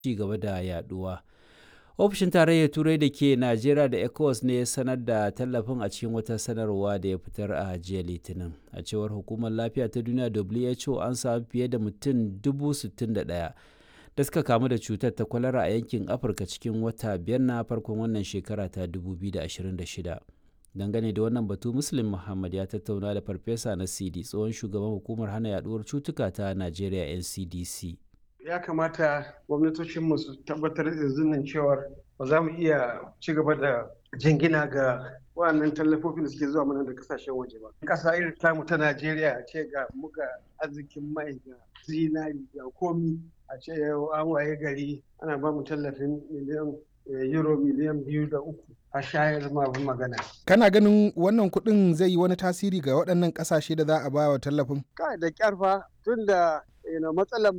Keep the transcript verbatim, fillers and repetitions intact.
ci gaba da yaduwa. Ofishin Tarayyar Turai da ke Najeriya da ECOWAS ne ya sanar da tallafin a cikin wata sanarwa da ya fitar a jiya Litinin. A cewar Hukumar Lafiya ta Duniya W H O, an samu fiye da mutum dubu sittin da ɗaya da suka kamu da cutar ta kwalara a yankin Afirka cikin wata biyar na farkon wannan shekara ta dubu biyu da ashirin da shida. Dangane da wannan batu, Muslim Muhammad ya tattauna da Farfesa Nasidi, tsohon shugaban Hukumar Hana Yaduwar Cutuka ta Najeriya N C D C. Ya kamata gwamnatocinmu su tabbatar da zunnan cewar ba za mu iya ci gaba da jingina ga wannan tallafofin da suke zuwa mana da kasashen waje ba. Ƙasa irin tamu ta Najeriya ce ga muga arzikin mai da zinari da komi, a ce an waye gari ana ba mu tallafin miliyan euro miliyan biyu da uku a shayar ma magana. Kana ganin wannan kuɗin zai yi wani tasiri ga waɗannan ƙasashe da za a ba wa tallafin? Kai da ƙyar fa, tun da matsalar